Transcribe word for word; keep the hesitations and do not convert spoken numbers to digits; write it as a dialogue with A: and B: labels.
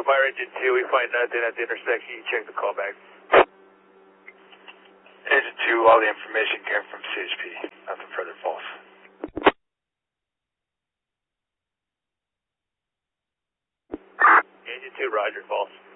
A: Echo Fire Engine two, we find nothing at the intersection, you check the callback.
B: Engine two, all the information came from C H P, nothing further false.
A: Engine two, roger, false.